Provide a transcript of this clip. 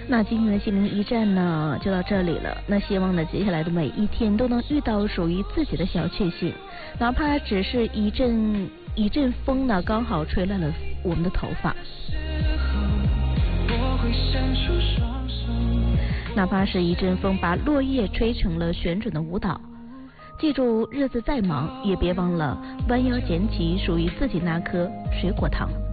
那今天的心灵驿站呢就到这里了。那希望呢接下来的每一天都能遇到属于自己的小确幸，哪怕只是一阵风呢刚好吹乱了我们的头发，哪怕是一阵风把落叶吹成了旋转的舞蹈。记住，日子再忙也别忘了弯腰捡起属于自己那颗水果糖。